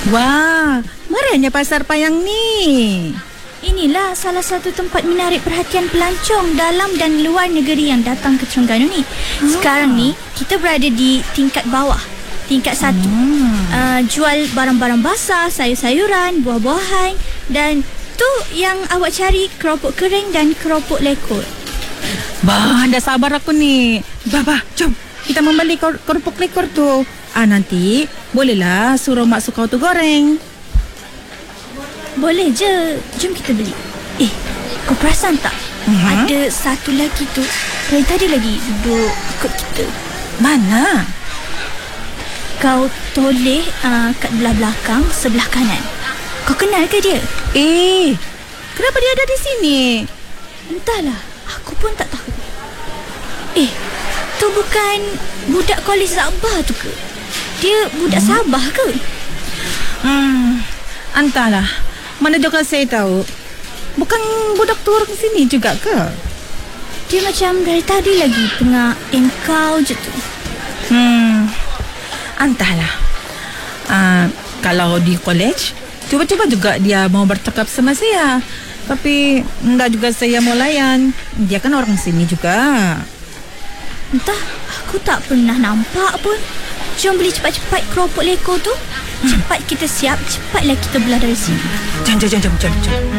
Wah, merahnya pasar Payang ni. Inilah salah satu tempat menarik perhatian pelancong dalam dan luar negeri yang datang ke Terengganu ni. Sekarang ni kita berada di tingkat bawah, tingkat 1. Jual barang-barang basah, sayur-sayuran, buah-buahan. Dan tu yang awak cari, keropok kering dan keropok lekor. Bah, dah sabar aku ni. Bah, jom kita membeli keropok lekor tu. Nanti bolehlah suruh mak Sukau tu goreng. Boleh je, jom kita beli. Kau perasan tak? Ada satu lagi tu dari tadi lagi duduk ikut kita. Mana? Kau toleh kat belah belakang sebelah kanan. Kau kenal ke dia? Kenapa dia ada di sini? Entahlah, aku pun tak tahu. Tu bukan budak kolej Sabah tu ke? Dia budak Sabah ke? Entahlah. Mana juga saya tahu. Bukan budak tu orang sini juga ke? Dia macam dari tadi lagi tengah engkau je tu. Entahlah. Kalau di college, cuba-cuba juga dia mau bercakap sama saya. Tapi enggak juga saya mau layan. Dia kan orang sini juga. Entah, aku tak pernah nampak pun. Jom beli cepat-cepat keropok lekor tu. Cepat kita siap, cepatlah kita belah dari sini. Jom.